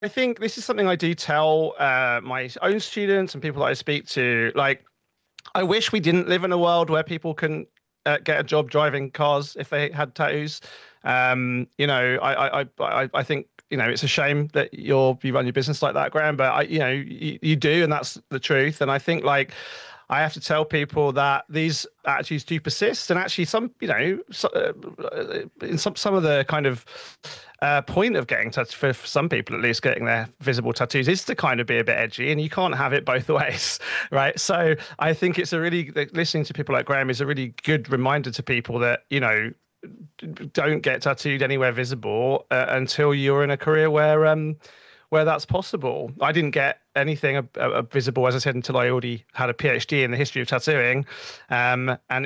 I think this is something I do tell my own students and people that I speak to. Like, I wish we didn't live in a world where people can get a job driving cars if they had tattoos. I think it's a shame that you run your business like that, Graham. But you do, and that's the truth. And I think like I have to tell people that these attitudes do persist, and actually in some of the kind of point of getting tattoos for some people at least getting their visible tattoos is to kind of be a bit edgy, and you can't have it both ways, right? So I think it's listening to people like Graham is a really good reminder to people that don't get tattooed anywhere visible until you're in a career where that's possible. I didn't get anything visible, as I said, until I already had a PhD in the history of tattooing, and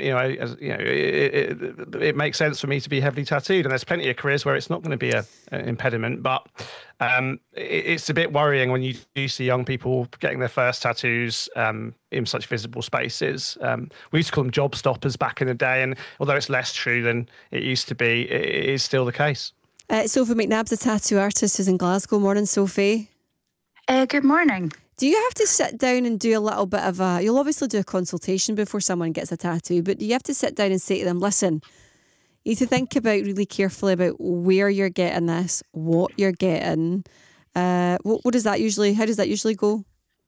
it makes sense for me to be heavily tattooed. And there's plenty of careers where it's not going to be an impediment, but it's a bit worrying when you do see young people getting their first tattoos in such visible spaces. We used to call them job stoppers back in the day, and although it's less true than it used to be, it is still the case. Sophie McNabb's a tattoo artist who's in Glasgow. Morning, Sophie. Good morning. Do you have to sit down and do a little bit of you'll obviously do a consultation before someone gets a tattoo, but do you have to sit down and say to them, listen, you need to think about really carefully about where you're getting this, what you're getting. What does that usually, how does that usually go?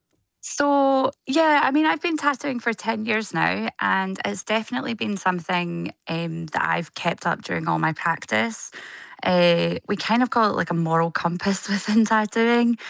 So, yeah, I mean, I've been tattooing for 10 years now, and it's definitely been something that I've kept up during all my practice. We kind of call it like a moral compass within tattooing.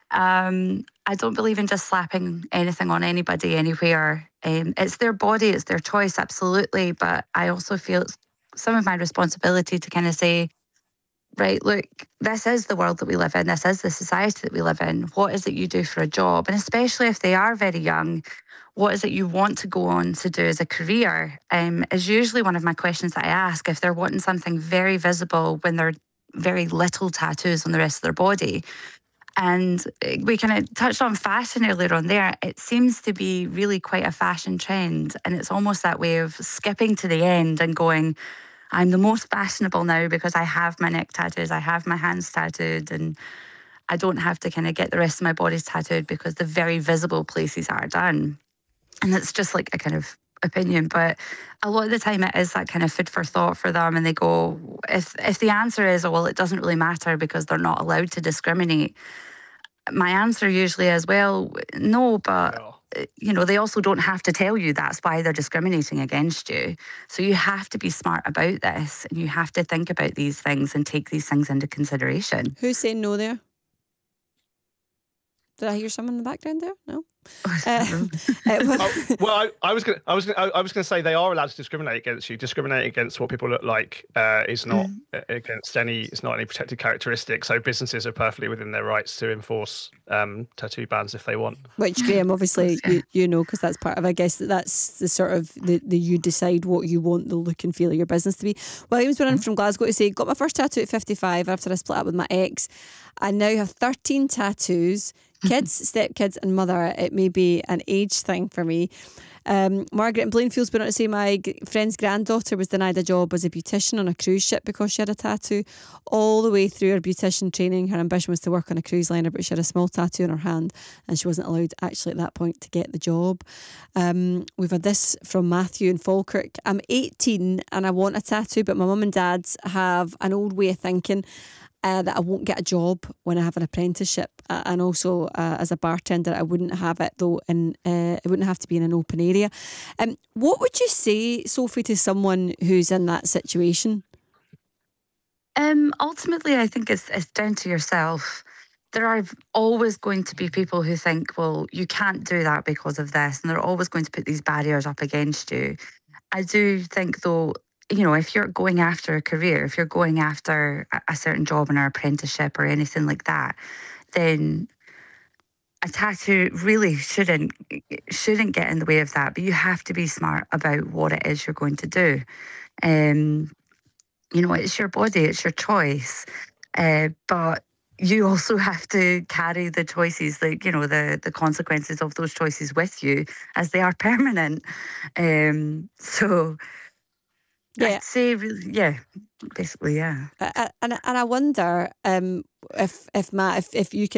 I don't believe in just slapping anything on anybody anywhere. It's their body, it's their choice, absolutely. But I also feel it's some of my responsibility to kind of say, right, look, this is the world that we live in. This is the society that we live in. What is it you do for a job? And especially if they are very young, what is it you want to go on to do as a career? Is usually one of my questions that I ask if they're wanting something very visible when they're very little tattoos on the rest of their body. And we kind of touched on fashion earlier on there. It seems to be really quite a fashion trend. And it's almost that way of skipping to the end and going, I'm the most fashionable now because I have my neck tattoos, I have my hands tattooed, and I don't have to kind of get the rest of my body tattooed because the very visible places are done. And it's just like a kind of opinion, but a lot of the time it is that kind of food for thought for them, and they go, if the answer is, oh well, it doesn't really matter because they're not allowed to discriminate, my answer usually is, well, no, but they also don't have to tell you that's why they're discriminating against you. So you have to be smart about this, and you have to think about these things and take these things into consideration. Who's saying no there? Did I hear someone in the background there? No. Well, I was gonna say they are allowed to discriminate against you. Discriminate against what people look like is not against any. It's not any protected characteristic. So businesses are perfectly within their rights to enforce tattoo bans if they want. Which, Graham, obviously you know, because that's part of. I guess that's the sort of the you decide what you want the look and feel of your business to be. William's been in from Glasgow to say, got my first tattoo at 55 after I split up with my ex. I now have 13 tattoos. Kids, stepkids and mother. It may be an age thing for me. Margaret in Blainfield's been on to say my friend's granddaughter was denied a job as a beautician on a cruise ship because she had a tattoo. All the way through her beautician training, her ambition was to work on a cruise liner, but she had a small tattoo on her hand and she wasn't allowed actually at that point to get the job. We've had this from Matthew in Falkirk. I'm 18 and I want a tattoo, but my mum and dad have an old way of thinking that I won't get a job when I have an apprenticeship, and also as a bartender I wouldn't have it though, and it wouldn't have to be in an open area. What would you say, Sophie, to someone who's in that situation? Ultimately, I think it's down to yourself. There are always going to be people who think, well, you can't do that because of this, and they're always going to put these barriers up against you. I do think, though, if you're going after a career, if you're going after a certain job in an apprenticeship or anything like that, then a tattoo really shouldn't get in the way of that. But you have to be smart about what it is you're going to do. It's your body, it's your choice. But you also have to carry the choices, the consequences of those choices with you, as they are permanent. So Yeah. I'd say, really, yeah, basically, yeah. And I wonder if Matt, if you can